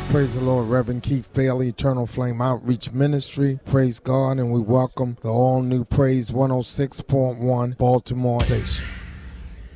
Praise the Lord, Reverend Keith Bailey, Eternal Flame Outreach Ministry. Praise God, and we welcome the all-new Praise 106.1 Baltimore station.